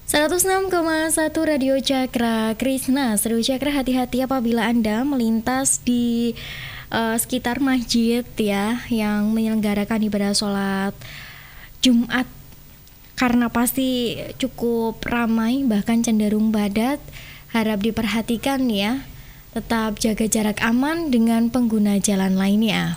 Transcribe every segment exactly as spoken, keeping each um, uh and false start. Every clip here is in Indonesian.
seratus enam koma satu Radio Cakra Krisna. Seru Cakra, hati-hati apabila Anda melintas di uh, sekitar masjid ya, yang menyelenggarakan ibadah sholat Jumat, karena pasti cukup ramai, bahkan cenderung padat. Harap diperhatikan ya, tetap jaga jarak aman dengan pengguna jalan lainnya.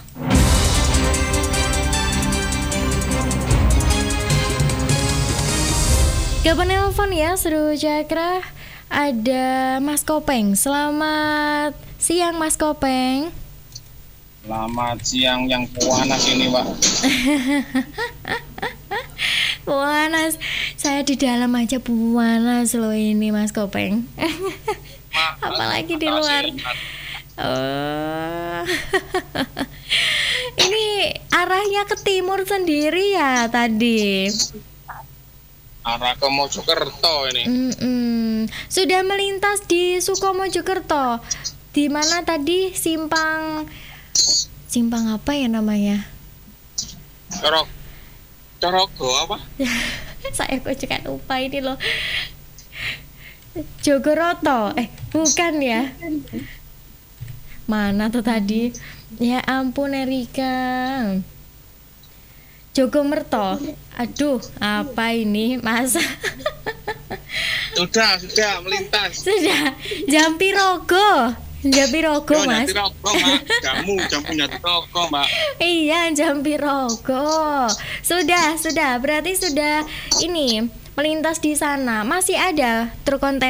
Ke penelpon ya, Seru Cakra, ada Mas Kopeng. Selamat siang Mas Kopeng. Selamat siang yang panas ini, Pak. Panas. Saya di dalam aja panas loh ini Mas Kopeng. Apalagi di luar. Oh. Ini arahnya ke timur sendiri ya tadi. Arah ke Mojokerto ini. Mm-mm. Sudah melintas di Sukomojokerto. Di mana tadi simpang simpang apa ya namanya? Corok Corogo apa? Saya kok juga lupa ini loh. Jogoroto. Eh, bukan ya? Mana tuh tadi? Ya ampun Erika. Jogomerto. Aduh, apa ini, Mas? Sudah, sudah melintas. Sudah. Jampirogo. Jampirogo, oh, Mas. Jampirogo, Mbak. Kamu Jampi Jampirogo, Mbak. Iya, Jampirogo. Sudah, sudah. Berarti sudah ini melintas di sana. Masih ada truk kontainer